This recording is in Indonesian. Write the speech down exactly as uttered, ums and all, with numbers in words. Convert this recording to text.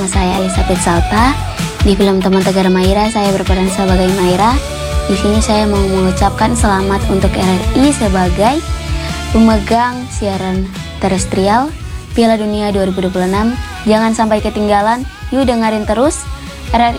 Saya Elizabeth Salta. Di film Teman Tegar Maira, saya berperan sebagai Maira. Di sini saya mau mengucapkan selamat untuk R R I sebagai pemegang siaran terestrial Piala Dunia dua ribu dua puluh enam. Jangan sampai ketinggalan, yuk dengerin terus R R